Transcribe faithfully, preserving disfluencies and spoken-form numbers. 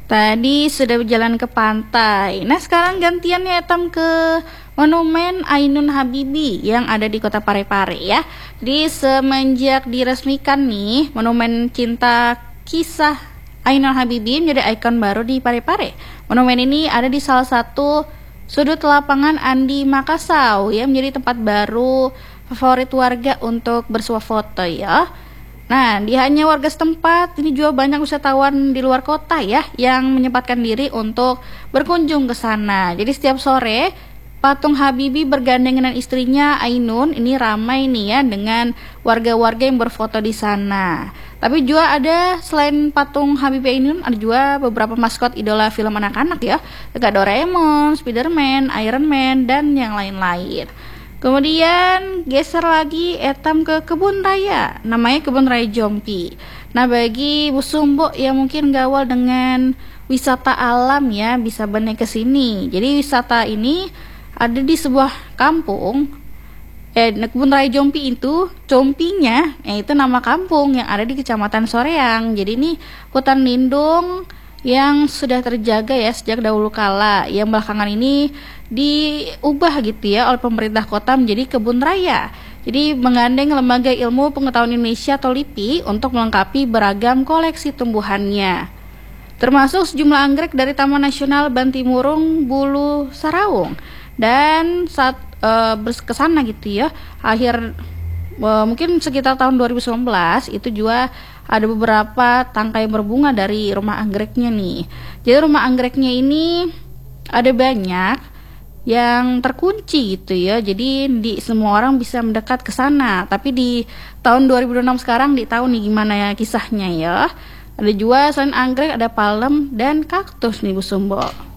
Tadi sudah berjalan ke pantai. Nah, sekarang gantiannya Etam ke Monumen Ainun Habibie yang ada di Kota Parepare ya. Jadi semenjak diresmikan nih, Monumen Cinta Kisah Ainun Habibie menjadi ikon baru di Parepare. Monumen ini ada di salah satu sudut lapangan Andi Makassau ya, menjadi tempat baru favorit warga untuk bersuah foto ya. Nah, di hanya warga setempat, ini juga banyak wisatawan di luar kota ya yang menyempatkan diri untuk berkunjung ke sana. Jadi setiap sore patung Habibie bergandengan dengan istrinya Ainun ini ramai nih ya dengan warga-warga yang berfoto di sana. Tapi juga ada selain patung Habibie Ainun, ada juga beberapa maskot idola film anak-anak ya, kayak Doraemon, Spiderman, Iron Man dan yang lain-lain. Kemudian geser lagi Etam ke kebun raya, namanya kebun raya Jompi. Nah, bagi Bu Sumbo yang mungkin gawal dengan wisata alam ya, bisa benar ke sini. Jadi wisata ini ada di sebuah kampung. Eh, kebun raya Jompi itu, Jompinya, eh, itu nama kampung yang ada di Kecamatan Soreang. Jadi ini hutan lindung yang sudah terjaga ya sejak dahulu kala, yang belakangan ini diubah gitu ya oleh pemerintah kota menjadi kebun raya. Jadi menggandeng Lembaga Ilmu Pengetahuan Indonesia atau LIPI untuk melengkapi beragam koleksi tumbuhannya, termasuk sejumlah anggrek dari Taman Nasional Bantimurung Bulu Sarawung. Dan saat uh, berkesana gitu ya, akhir uh, mungkin sekitar tahun dua ribu sembilan belas itu juga ada beberapa tangkai berbunga dari rumah anggreknya nih. Jadi rumah anggreknya ini ada banyak yang terkunci gitu ya. Jadi di semua orang bisa mendekat ke sana. Tapi di tahun dua ribu dua puluh enam sekarang di tahu nih gimana ya kisahnya ya. Ada juga selain anggrek ada palem dan kaktus nih Bu Sumbo.